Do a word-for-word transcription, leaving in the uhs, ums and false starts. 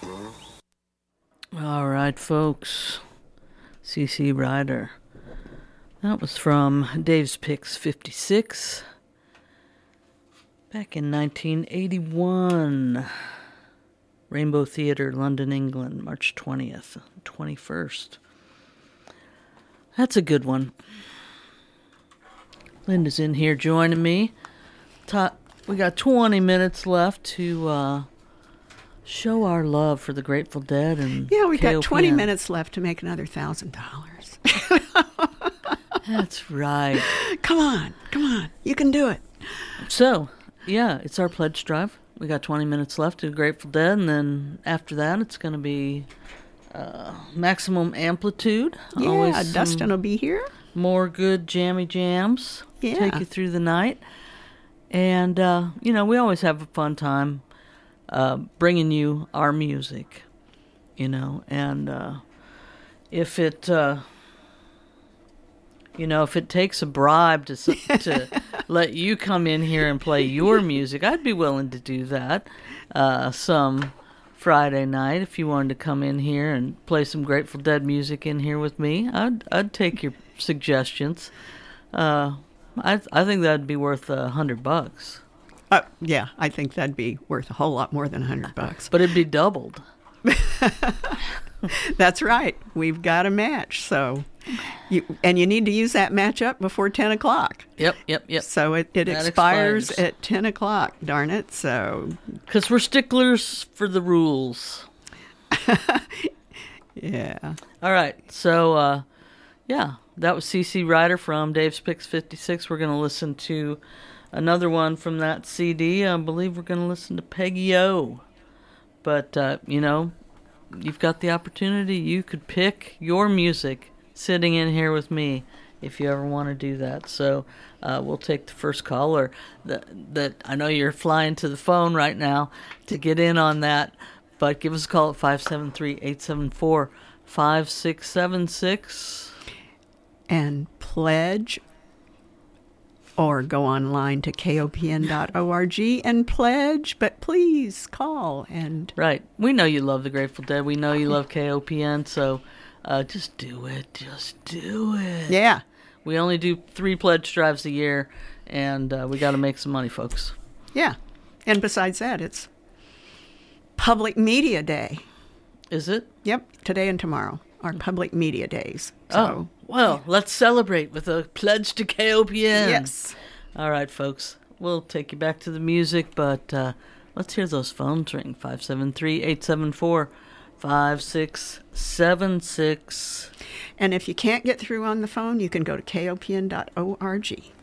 All right, folks. C C Rider. That was from Dave's Picks fifty-six. Back in nineteen eighty-one. Rainbow Theatre, London, England, March twentieth, twenty-first. That's a good one. Linda's in here joining me. We got twenty minutes left to uh, show our love for the Grateful Dead. And yeah, we K O P N. got twenty minutes left to make another thousand dollars. That's right. Come on, come on, you can do it. So, yeah, it's our pledge drive. We got twenty minutes left to Grateful Dead, and then after that, it's going to be uh, Maximum Amplitude. Yeah, Always Dustin will be here. More good jammy jams. Yeah. Take you through the night. And, uh, you know, we always have a fun time uh, bringing you our music, you know. And uh, if it, uh, you know, if it takes a bribe to to let you come in here and play your music, I'd be willing to do that uh, some Friday night. If you wanted to come in here and play some Grateful Dead music in here with me, I'd, I'd take your suggestions. Uh, I I think that'd be worth a hundred bucks. Uh, yeah, I think that'd be worth a whole lot more than a hundred bucks. But it'd be doubled. That's right. We've got a match, so you and you need to use that match up before ten o'clock. Yep, yep, yep. So it, it expires, expires at ten o'clock. Darn it! So because we're sticklers for the rules. Yeah. All right. So uh, yeah, that was C C Rider from Dave's Picks fifty-six. We're going to listen to another one from that C D. I believe we're going to listen to Peggy O. But uh, you know. You've got the opportunity. You could pick your music sitting in here with me if you ever want to do that. So uh, we'll take the first caller. That, that I know you're flying to the phone right now to get in on that, but give us a call at five seven three, eight seven four, five six seven six. And pledge, or go online to K O P N dot org and pledge, but please call. And right. We know you love the Grateful Dead. We know you love K O P N, so uh, just do it. Just do it. Yeah. We only do three pledge drives a year, and uh, we got to make some money, folks. Yeah. And besides that, it's Public Media Day. Is it? Yep. Today and tomorrow are Public Media Days. So. Oh. Well, let's celebrate with a pledge to K O P N. Yes. All right, folks. We'll take you back to the music, but uh, let's hear those phones ring. five seven three, eight seven four, five six seven six. And if you can't get through on the phone, you can go to K O P N dot org.